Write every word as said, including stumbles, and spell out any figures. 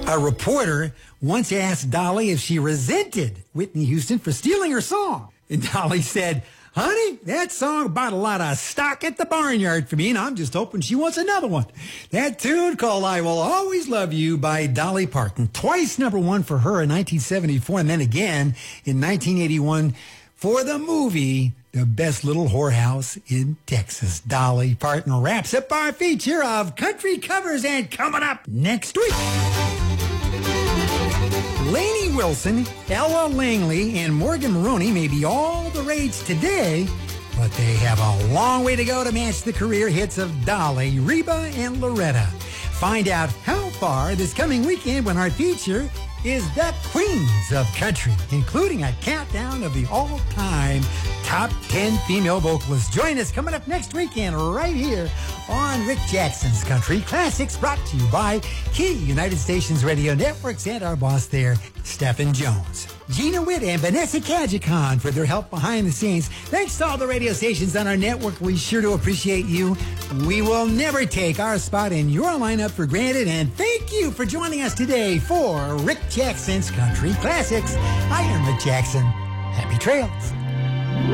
A reporter once asked Dolly if she resented Whitney Houston for stealing her song. And Dolly said, honey, that song bought a lot of stock at the barnyard for me, and I'm just hoping she wants another one. That tune called I Will Always Love You by Dolly Parton. Twice number one for her in nineteen seventy-four, and then again in nineteen eighty-one for the movie The Best Little Whorehouse in Texas. Dolly Parton wraps up our feature of country covers, and coming up next week, Lainey Wilson, Ella Langley, and Morgan Maroney may be all the rage today, but they have a long way to go to match the career hits of Dolly, Reba, and Loretta. Find out how far this coming weekend when our feature is the Queens of Country, including a countdown of the all-time top ten female vocalists. Join us coming up next weekend right here on Rick Jackson's Country Classics, brought to you by Key United Stations Radio Networks and our boss there, Stephen Jones. Gina Witt and Vanessa Kajikon for their help behind the scenes. Thanks to all the radio stations on our network. We sure do appreciate you. We will never take our spot in your lineup for granted. And thank you for joining us today for Rick Jackson's Country Classics. I am Rick Jackson. Happy trails.